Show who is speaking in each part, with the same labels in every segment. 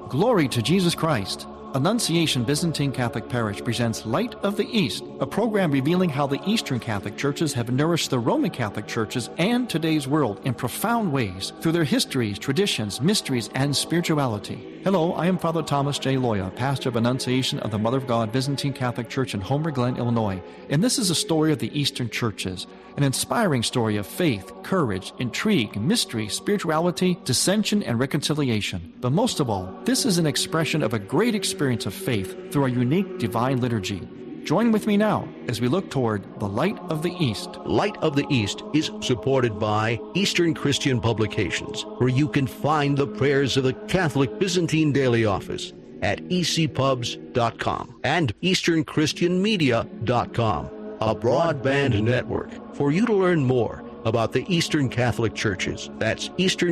Speaker 1: Glory to Jesus Christ. Annunciation Byzantine Catholic Parish presents Light of the East, a program revealing how the Eastern Catholic churches have nourished the Roman Catholic churches and today's world in profound ways through their histories, traditions, mysteries, and spirituality. Hello, I am Father Thomas J. Loya, pastor of Annunciation of the Mother of God Byzantine Catholic Church in Homer Glen, Illinois, and this is a story of the Eastern churches, an inspiring story of faith, courage, intrigue, mystery, spirituality, dissension, and reconciliation. But most of all, this is an expression of a great experience of faith through our unique divine liturgy. Join with me now as we look toward the Light of the East.
Speaker 2: Light of the East is supported by Eastern Christian Publications, where you can find the prayers of the Catholic Byzantine Daily Office at ecpubs.com and easternchristianmedia.com, a broadband network for you to learn more about the Eastern Catholic churches. That's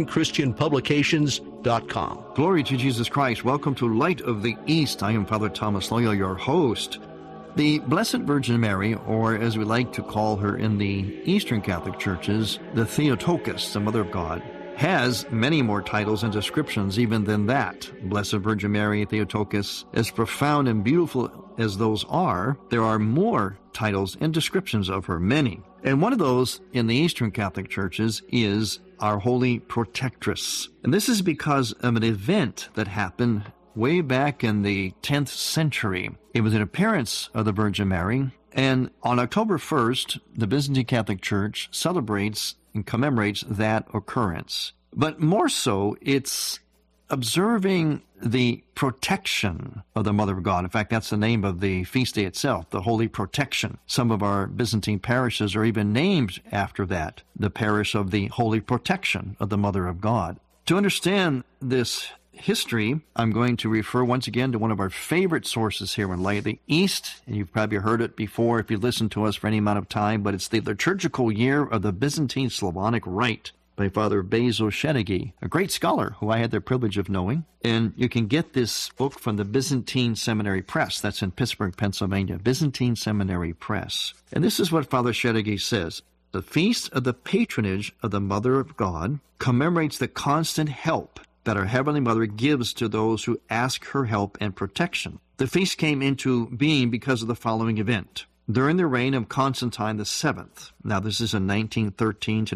Speaker 2: easternchristianpublications.com.
Speaker 1: Glory to Jesus Christ. Welcome to Light of the East. I am Father Thomas Loya, your host. The Blessed Virgin Mary, or as we like to call her in the Eastern Catholic churches, the Theotokos, the Mother of God, has many more titles and descriptions even than that. Blessed Virgin Mary, Theotokos, as profound and beautiful as those are, there are more titles and descriptions of her, many. And one of those in the Eastern Catholic churches is our Holy Protectress. And this is because of an event that happened way back in the 10th century. It was an appearance of the Virgin Mary, and on October 1st, the Byzantine Catholic Church celebrates and commemorates that occurrence. But more so, it's observing the protection of the Mother of God. In fact, that's the name of the feast day itself, the Holy Protection. Some of our Byzantine parishes are even named after that, the parish of the Holy Protection of the Mother of God. To understand this history, I'm going to refer once again to one of our favorite sources here in Light of the East, and you've probably heard it before if you've listened to us for any amount of time, but it's the Liturgical Year of the Byzantine Slavonic Rite by Father Basil Shedegui, a great scholar who I had the privilege of knowing. And you can get this book from the Byzantine Seminary Press. That's in Pittsburgh, Pennsylvania, Byzantine Seminary Press. And this is what Father Shedegui says. The Feast of the Patronage of the Mother of God commemorates the constant help that our Heavenly Mother gives to those who ask her help and protection. The feast came into being because of the following event. During the reign of Constantine VII, now this is in 1913 to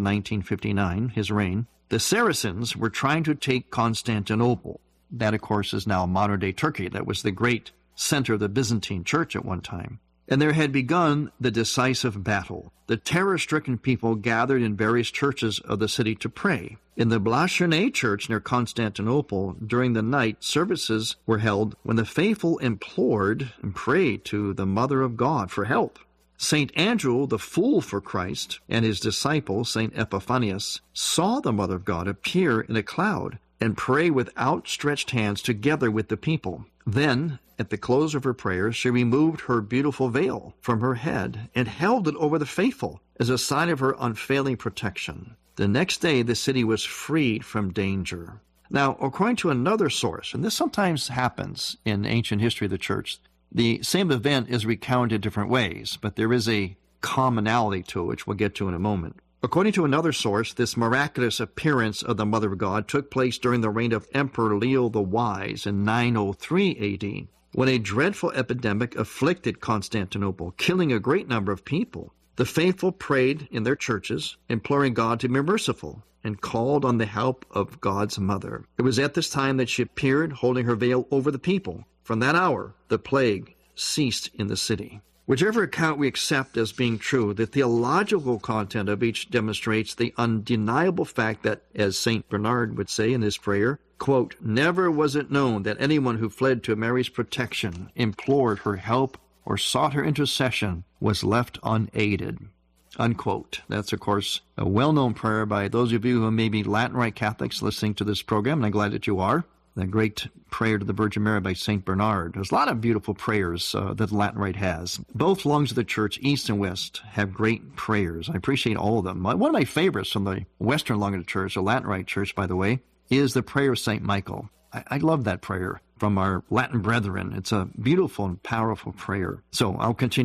Speaker 1: 1959, his reign, the Saracens were trying to take Constantinople. That, of course, is now modern-day Turkey. That was the great center of the Byzantine Church at one time. And there had begun the decisive battle. The terror-stricken people gathered in various churches of the city to pray. In the Blachernae Church near Constantinople, during the night, services were held when the faithful implored and prayed to the Mother of God for help. St. Andrew, the fool for Christ, and his disciple, St. Epiphanius, saw the Mother of God appear in a cloud and pray with outstretched hands together with the people. Then, at the close of her prayers, she removed her beautiful veil from her head and held it over the faithful as a sign of her unfailing protection. The next day, the city was freed from danger. Now, according to another source, and this sometimes happens in ancient history of the church, the same event is recounted different ways, but there is a commonality to it, which we'll get to in a moment. According to another source, this miraculous appearance of the Mother of God took place during the reign of Emperor Leo the Wise in 903 A.D., when a dreadful epidemic afflicted Constantinople, killing a great number of people. The faithful prayed in their churches, imploring God to be merciful, and called on the help of God's Mother. It was at this time that she appeared, holding her veil over the people. From that hour, the plague ceased in the city. Whichever account we accept as being true, the theological content of each demonstrates the undeniable fact that, as St. Bernard would say in his prayer, quote, never was it known that anyone who fled to Mary's protection, implored her help, or sought her intercession was left unaided, unquote. That's, of course, a well-known prayer by those of you who may be Latin Rite Catholics listening to this program, and I'm glad that you are. The great prayer to the Virgin Mary by St. Bernard. There's a lot of beautiful prayers that the Latin Rite has. Both lungs of the Church, East and West, have great prayers. I appreciate all of them. One of my favorites from the Western lung of the Church, the Latin Rite Church, by the way, is the prayer of St. Michael. I love that prayer from our Latin brethren. It's a beautiful and powerful prayer. So I'll continue on.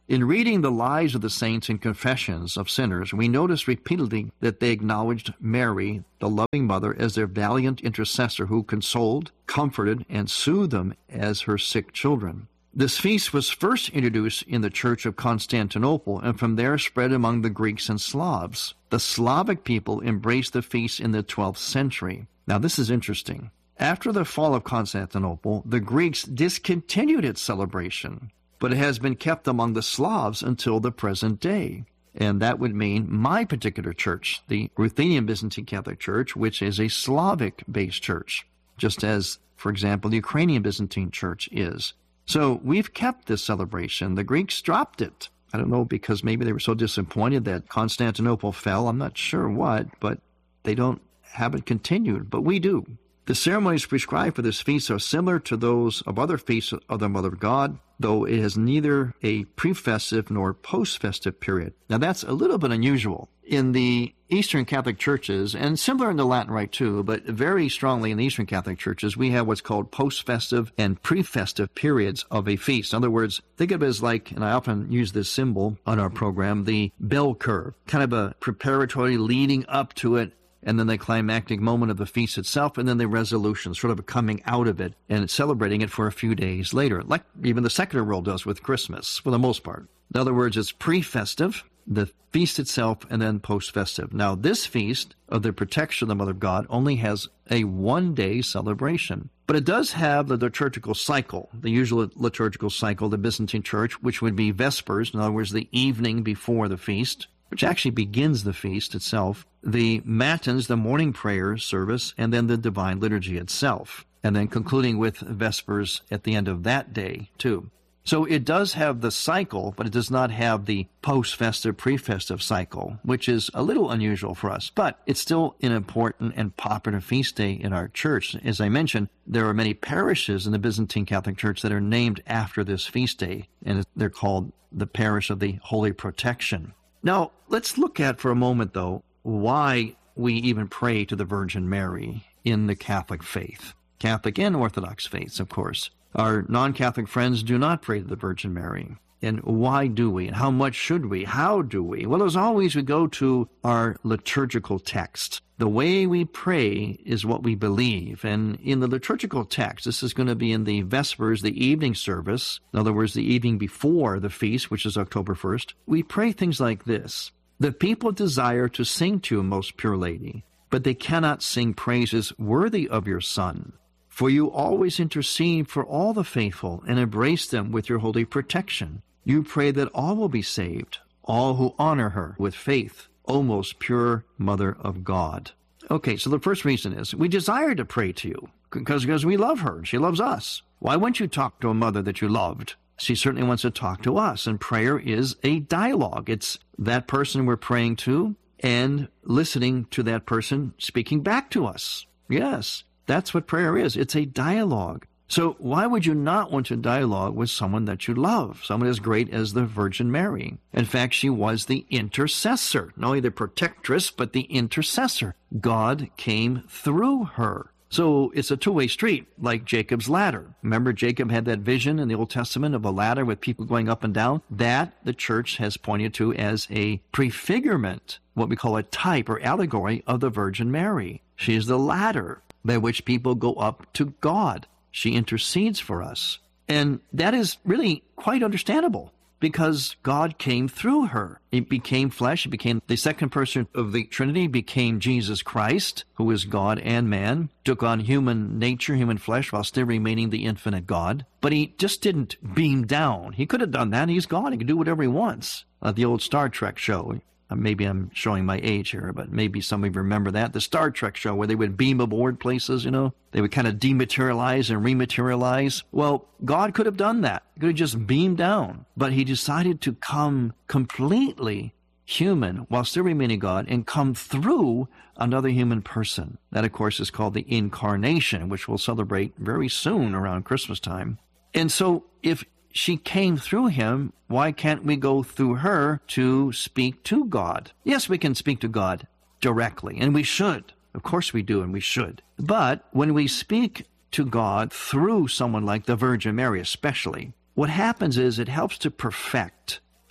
Speaker 1: In reading the lives of the saints and confessions of sinners, we notice repeatedly that they acknowledged Mary, the loving mother, as their valiant intercessor who consoled, comforted, and soothed them as her sick children. This feast was first introduced in the Church of Constantinople and from there spread among the Greeks and Slavs. The Slavic people embraced the feast in the 12th century. Now this is interesting. After the fall of Constantinople, the Greeks discontinued its celebration, but it has been kept among the Slavs until the present day. And that would mean my particular church, the Ruthenian Byzantine Catholic Church, which is a Slavic-based church, just as, for example, the Ukrainian Byzantine Church is. So we've kept this celebration. The Greeks dropped it. I don't know, because maybe they were so disappointed that Constantinople fell. I'm not sure what, but they don't have it continued. But we do. The ceremonies prescribed for this feast are similar to those of other feasts of the Mother of God, though it has neither a pre-festive nor post-festive period. Now that's a little bit unusual. In the Eastern Catholic churches, and similar in the Latin Rite too, but very strongly in the Eastern Catholic churches, we have what's called post-festive and pre-festive periods of a feast. In other words, think of it as like, and I often use this symbol on our program, the bell curve, kind of a preparatory leading up to it, and then the climactic moment of the feast itself, and then the resolution, sort of a coming out of it and celebrating it for a few days later, like even the secular world does with Christmas, for the most part. In other words, it's pre-festive, the feast itself, and then post-festive. Now, this feast of the protection of the Mother of God only has a one-day celebration, but it does have the liturgical cycle, the usual liturgical cycle of the Byzantine Church, which would be Vespers, in other words, the evening before the feast, which actually begins the feast itself, the Matins, the morning prayer service, and then the Divine Liturgy itself, and then concluding with Vespers at the end of that day, too. So it does have the cycle, but it does not have the post-festive, pre-festive cycle, which is a little unusual for us, but it's still an important and popular feast day in our church. As I mentioned, there are many parishes in the Byzantine Catholic Church that are named after this feast day, and they're called the Parish of the Holy Protection. Now, let's look at for a moment, though, why we even pray to the Virgin Mary in the Catholic faith. Catholic and Orthodox faiths, of course. Our non-Catholic friends do not pray to the Virgin Mary. And why do we? And how much should we? How do we? Well, as always, we go to our liturgical text. The way we pray is what we believe. And in the liturgical text, this is going to be in the Vespers, the evening service, in other words, the evening before the feast, which is October 1st, we pray things like this. The people desire to sing to you, most pure Lady, but they cannot sing praises worthy of your Son. For you always intercede for all the faithful and embrace them with your holy protection. You pray that all will be saved, all who honor her with faith, O most pure Mother of God. Okay, so the first reason is we desire to pray to you because we love her and she loves us. Why wouldn't you talk to a mother that you loved? She certainly wants to talk to us, and prayer is a dialogue. It's that person we're praying to and listening to that person speaking back to us. Yes, that's what prayer is. It's a dialogue. So why would you not want to dialogue with someone that you love, someone as great as the Virgin Mary? In fact, she was the intercessor, not only the protectress, but the intercessor. God came through her. So it's a two-way street, like Jacob's ladder. Remember, Jacob had that vision in the Old Testament of a ladder with people going up and down? That the church has pointed to as a prefigurement, what we call a type or allegory of the Virgin Mary. She is the ladder by which people go up to God. She intercedes for us. And that is really quite understandable because God came through her. It became flesh. It became the second person of the Trinity, became Jesus Christ, who is God and man, took on human nature, human flesh, while still remaining the infinite God. But he just didn't beam down. He could have done that. He's God. He can do whatever he wants. The old Star Trek show. Maybe I'm showing my age here, but maybe some of you remember that. The Star Trek show where they would beam aboard places, They would kind of dematerialize and rematerialize. Well, God could have done that. He could have just beamed down. But he decided to come completely human while still remaining God and come through another human person. That, of course, is called the Incarnation, which we'll celebrate very soon around Christmas time. And so if she came through him, why can't we go through her to speak to God? Yes, we can speak to God directly, and we should. Of course we do, and we should. But when we speak to God through someone like the Virgin Mary especially, what happens is it helps to perfect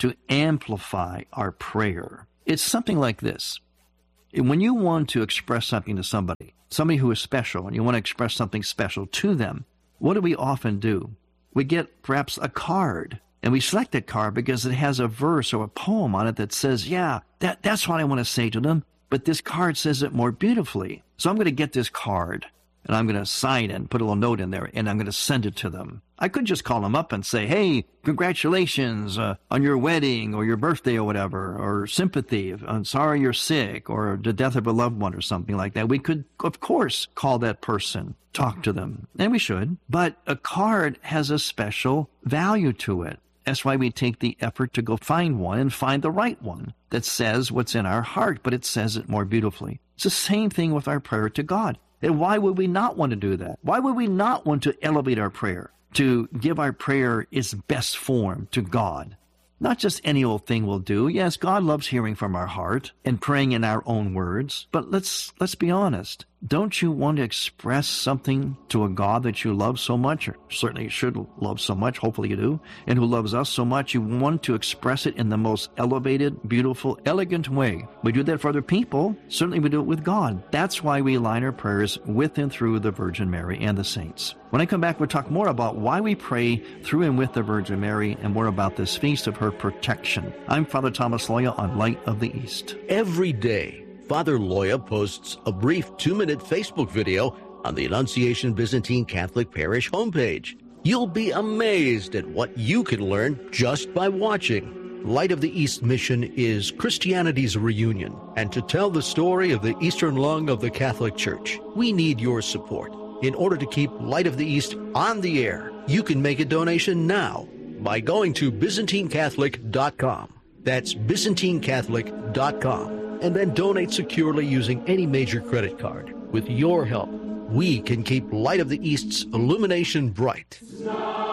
Speaker 1: to amplify our prayer. It's something like this. When you want to express something to somebody who is special, and you want to express something special to them, what do we often do? We get perhaps a card, and we select that card because it has a verse or a poem on it that says, yeah, that's what I want to say to them, but this card says it more beautifully. So I'm going to get this card, and I'm going to sign it and put a little note in there, and I'm going to send it to them. I could just call them up and say, hey, congratulations on your wedding or your birthday or whatever, or sympathy, I'm sorry you're sick, or the death of a loved one or something like that. We could, of course, call that person, talk to them, and we should. But a card has a special value to it. That's why we take the effort to go find one and find the right one that says what's in our heart, but it says it more beautifully. It's the same thing with our prayer to God. And why would we not want to do that? Why would we not want to elevate our prayer, to give our prayer its best form to God? Not just any old thing will do. Yes, God loves hearing from our heart and praying in our own words. But let's be honest. Don't you want to express something to a God that you love so much, or certainly should love so much, hopefully you do, and who loves us so much? You want to express it in the most elevated, beautiful, elegant way. We do that for other people. Certainly we do it with God. That's why we line our prayers with and through the Virgin Mary and the saints. When I come back, we'll talk more about why we pray through and with the Virgin Mary and more about this feast of her protection. I'm Father Thomas Loya on Light of the East.
Speaker 2: Every day, Father Loya posts a brief 2-minute Facebook video on the Annunciation Byzantine Catholic Parish homepage. You'll be amazed at what you can learn just by watching. Light of the East mission is Christianity's reunion, and to tell the story of the Eastern lung of the Catholic Church, we need your support. In order to keep Light of the East on the air, you can make a donation now by going to ByzantineCatholic.com. That's ByzantineCatholic.com. And then donate securely using any major credit card. With your help, we can keep Light of the East's illumination bright.